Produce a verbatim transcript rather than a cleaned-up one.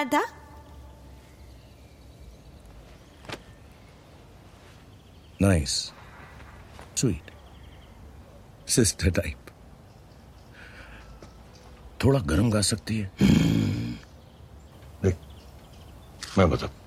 Radha? Nice, sweet, sister type. थोड़ा गर्म गा सकती है? मैं बता